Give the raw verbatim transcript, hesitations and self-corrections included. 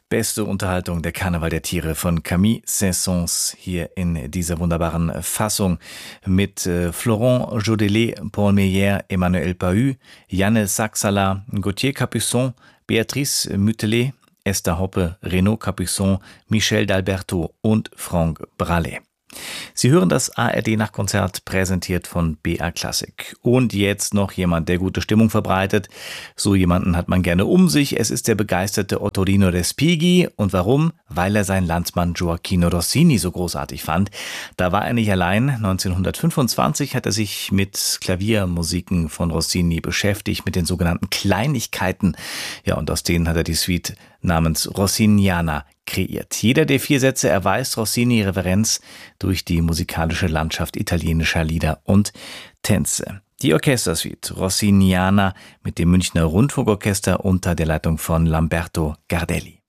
Beste Unterhaltung, der Karneval der Tiere von Camille Saint-Saëns hier in dieser wunderbaren Fassung mit äh, Florent Jodelet, Paul Meyer, Emmanuel Pahud, Janne Saxala, Gauthier Capuçon, Béatrice Mütelet, Esther Hoppe, Renaud Capuçon, Michel d'Alberto und Franck Braley. Sie hören das A R D-Nachtkonzert, präsentiert von B R Classic. Und jetzt noch jemand, der gute Stimmung verbreitet. So jemanden hat man gerne um sich. Es ist der begeisterte Ottorino Respighi. Und warum? Weil er seinen Landsmann Gioachino Rossini so großartig fand. Da war er nicht allein. neunzehnhundertfünfundzwanzig hat er sich mit Klaviermusiken von Rossini beschäftigt, mit den sogenannten Kleinigkeiten. Ja, und aus denen hat er die Suite namens Rossiniana kreiert. Jeder der vier Sätze erweist Rossini Reverenz durch die musikalische Landschaft italienischer Lieder und Tänze. Die Orchestersuite Rossiniana mit dem Münchner Rundfunkorchester unter der Leitung von Lamberto Gardelli.